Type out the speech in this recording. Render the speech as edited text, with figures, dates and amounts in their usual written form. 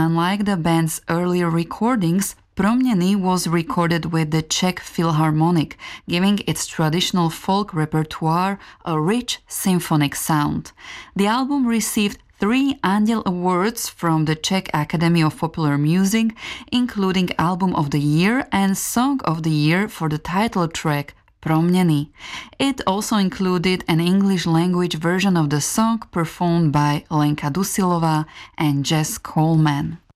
unlike the band's earlier recordings, Proměny was recorded with the Czech Philharmonic, giving its traditional folk repertoire a rich symphonic sound. The album received 3 Anděl Awards from the Czech Academy of Popular Music, including Album of the Year and Song of the Year for the title track Proměny. It also included an English-language version of the song performed by Lenka Dusilová and Jess Coleman.